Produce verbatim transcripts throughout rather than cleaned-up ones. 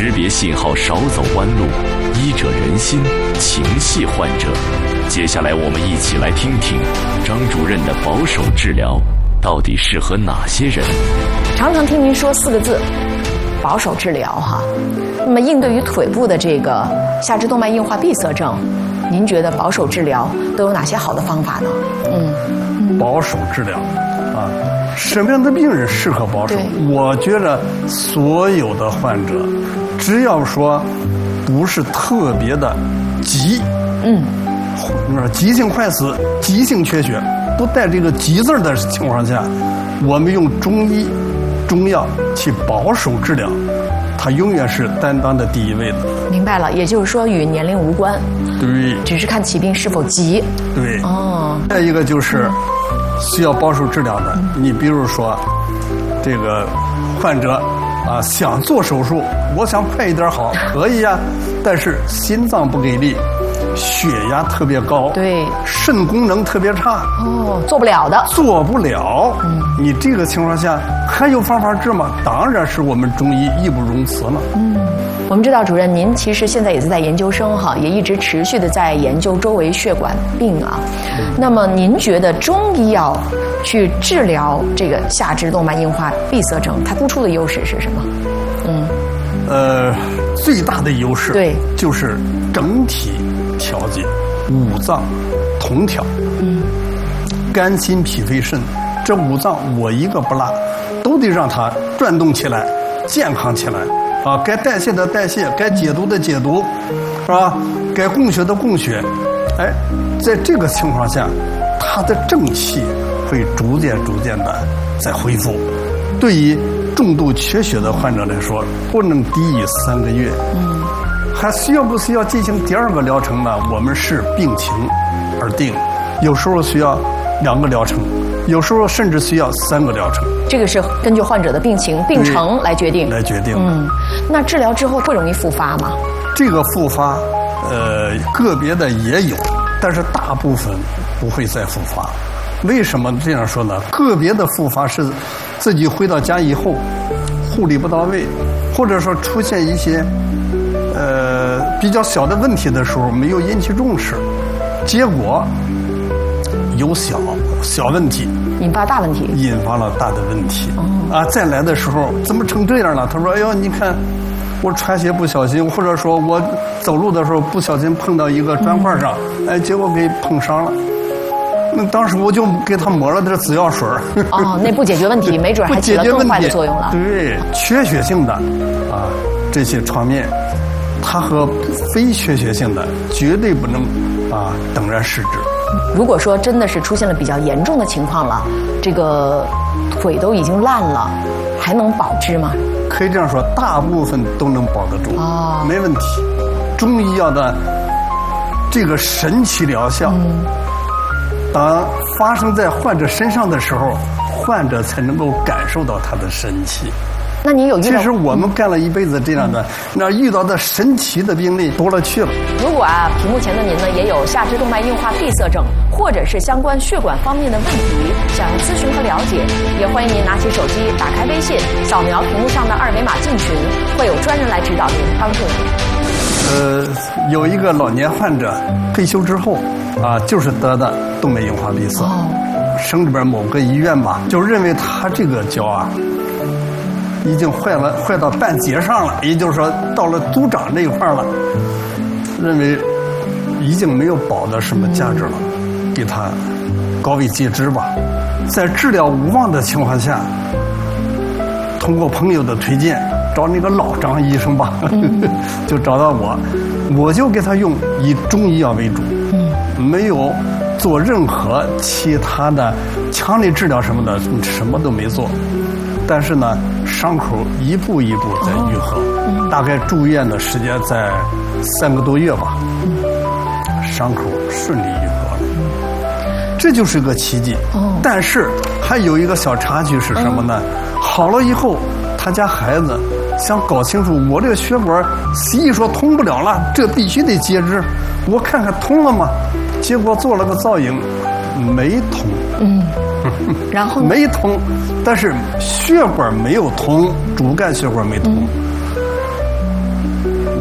识别信号少走弯路，医者仁心，情系患者。接下来我们一起来听听张主任的保守治疗到底适合哪些人。 常常听您说四个字，保守治疗哈。那么应对于腿部的这个下肢动脉硬化闭塞症，您觉得保守治疗都有哪些好的方法呢？ 嗯，保守治疗啊，什么样的病人适合保守？我觉得所有的患者，只要说不是特别的急，嗯，急性坏死、急性缺血，不带这个急字的情况下，我们用中医、中药去保守治疗，它永远是担当的第一位的。 明白了，也就是说与年龄无关， 对， 只是看起病是否急。 对，哦。再一个就是需要保守治疗的，你比如说这个患者啊想做手术，我想快一点好，可以呀，但是心脏不给力，血压特别高， 对， 肾功能特别差， 哦，做不了的， 做不了。嗯，你这个情况下还有方法治吗？当然是我们中医义不容辞了。 嗯，我们知道主任您其实现在也是在研究生哈，也一直持续的在研究周围血管病啊。嗯、那么您觉得中医药去治疗这个下肢动脉硬化闭塞症，它突出的优势是什么？嗯， 呃，最大的优势对就是整体调节，五脏同调，嗯，肝心脾肺肾这五脏我一个不落，都得让它转动起来，健康起来啊！该代谢的代谢，该解毒的解毒，是吧？该供血的供血，哎，在这个情况下，它的正气会逐渐逐渐的在恢复。对于重度缺血的患者来说，不能低于三个月。嗯，还需要不需要进行第二个疗程呢？我们视病情而定，有时候需要两个疗程，有时候甚至需要三个疗程。 这个是根据患者的病情、病程来决定。 来决定。 嗯，那治疗之后会容易复发吗？ 这个复发，呃，个别的也有，但是大部分不会再复发。为什么这样说呢？个别的复发是自己回到家以后护理不到位，或者说出现一些呃比较小的问题的时候没有引起重视，结果有小小问题引发大问题， 引发了大的问题。哦、啊，再来的时候怎么成这样了？他说：“哎呦，你看我穿鞋不小心，或者说我走路的时候不小心碰到一个砖块上，嗯、哎，结果给碰伤了。”那当时我就给他抹了点紫药水。 哦，那不解决问题，没准还起了更坏的作用了。 对，缺血性的啊这些创面，它和非缺血性的绝对不能啊等然视之。 如果说真的是出现了比较严重的情况了，这个腿都已经烂了，还能保治吗？ 可以这样说，大部分都能保得住，哦，没问题。中医药的这个神奇疗效。嗯，当发生在患者身上的时候，患者才能够感受到它的神奇。 那你有遇到？ 其实我们干了一辈子这样的，那遇到的神奇的病例多了去了。 如果啊，屏幕前的您呢也有下肢动脉硬化闭塞症，或者是相关血管方面的问题，想要咨询和了解，也欢迎您拿起手机，打开微信，扫描屏幕上的二维码进群，会有专人来指导您，帮助您。 呃，有一个老年患者退休之后啊，就是得的动脉硬化闭塞。哦，省里边某个医院吧，就认为他这个脚啊，已经坏了，坏到半截上了，也就是说到了足掌这一块了，认为已经没有保的什么价值了，给他高位截肢吧。在治疗无望的情况下，通过朋友的推荐，找那个老张医生吧，嗯、就找到我，我就给他用以中医药为主，嗯、没有做任何其他的强力治疗什么的，什么都没做。但是呢，伤口一步一步在愈合，哦嗯、大概住院的时间在三个多月吧，嗯、伤口顺利愈合了，嗯、这就是个奇迹。哦、但是还有一个小插曲是什么呢？嗯、好了以后，他家孩子想搞清楚我这个血管，西医说通不了了，这必须得截肢，我看看通了吗？结果做了个造影，没通。嗯。 然后没通，但是血管没有通，主干血管没通。嗯、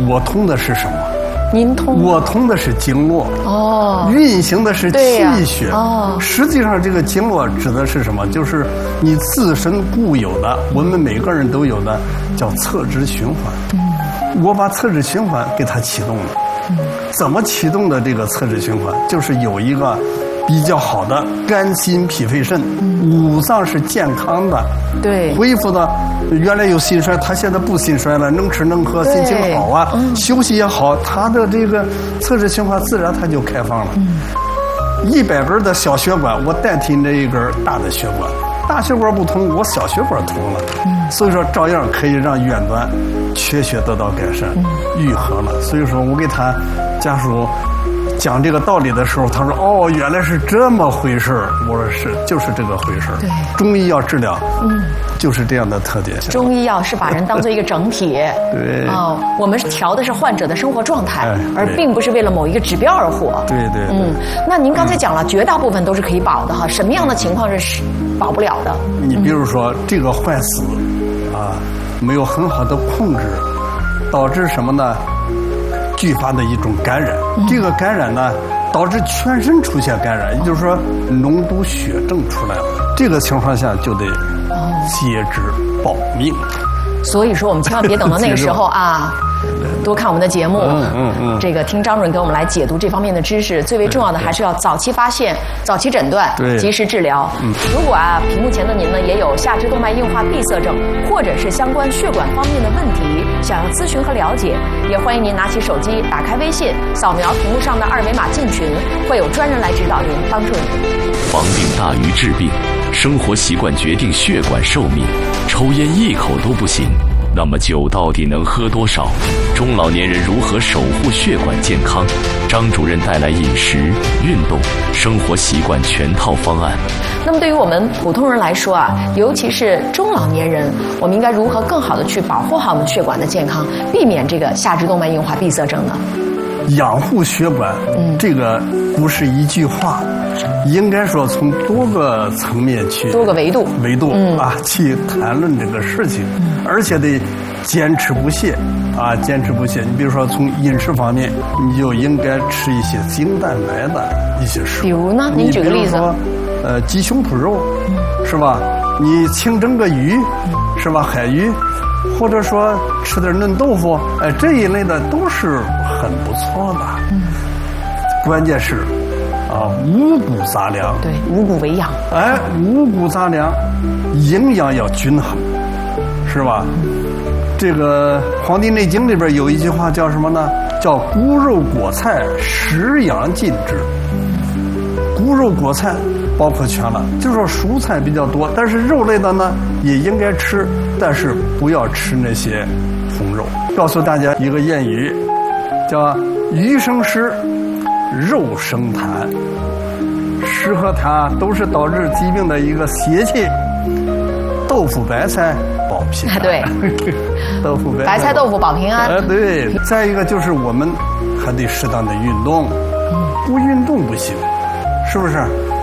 我通的是什么？ 您通？ 我通的是经络。 哦。 运行的是气血。 呀、哦。 实际上，这个经络指的是什么？就是你自身固有的，我们每个人都有的，叫侧支循环。嗯。我把侧支循环给它启动了。嗯。怎么启动的这个侧支循环？就是有一个比较好的肝心脾肺肾，五脏是健康的， 对， 恢复的。原来有心衰，他现在不心衰了，能吃能喝，心情好啊，嗯、休息也好，他的这个侧支循环自然它就开放了。一百根的小血管，我代替这一根大的血管，大血管不通，我小血管通了，嗯、所以说照样可以让远端缺血得到改善，嗯、愈合了。所以说我给他家属讲这个道理的时候，他说：“哦，原来是这么回事儿。”我说：“是，就是这个回事儿。”对，中医药治疗，嗯，就是这样的特点。 中医药是把人当做一个整体。 对。 哦，我们调的是患者的生活状态，哎、而并不是为了某一个指标而活。 对对。 嗯，那您刚才讲了，嗯、绝大部分都是可以保的哈，什么样的情况是保不了的？ 你比如说、嗯、这个坏死啊，没有很好的控制，导致什么呢？剧发的一种感染，嗯、这个感染呢，导致全身出现感染，也就是说脓毒血症出来了。这个情况下就得截肢保命。 所以说，我们千万别等到那个时候啊，多看我们的节目， 嗯嗯嗯， 这个听张主任给我们来解读这方面的知识。最为重要的还是要早期发现、早期诊断、及时治疗。嗯，如果啊，屏幕前的您呢也有下肢动脉硬化闭塞症，或者是相关血管方面的问题，想要咨询和了解，也欢迎您拿起手机，打开微信，扫描屏幕上的二维码进群，会有专人来指导您，帮助您。 防病大于治病，生活习惯决定血管寿命。抽烟一口都不行，那么酒到底能喝多少？中老年人如何守护血管健康？张主任带来饮食、运动、生活习惯全套方案。 那么对于我们普通人来说啊，尤其是中老年人，我们应该如何更好的去保护好我们血管的健康，避免这个下肢动脉硬化闭塞症呢？ 养护血管，嗯，这个不是一句话，应该说从多个层面去多个维度维度、嗯、啊去谈论这个事情，嗯、而且得坚持不懈啊，坚持不懈。你比如说从饮食方面，你就应该吃一些精蛋白的一些食物。 比如呢？您举个例子。 呃，鸡胸脯肉，嗯、是吧？你清蒸个鱼，嗯、是吧？海鱼，或者说吃点嫩豆腐，哎，这一类的都是很不错的。嗯，关键是啊，五谷杂粮。 对，五谷为养。 哎，五谷杂粮，营养要均衡，是吧？嗯、这个《黄帝内经》里边有一句话叫什么呢？叫“谷肉果菜，食养尽之”。谷肉果菜包括全了，就是说蔬菜比较多，但是肉类的呢也应该吃，但是不要吃那些红肉。告诉大家一个谚语，叫“鱼生湿，肉生痰”，湿和痰都是导致疾病的一个邪气。豆腐白菜保平安， 对， 豆腐白白菜豆腐保平安。 呃，对。再一个就是我们还得适当的运动，不运动不行。是不是？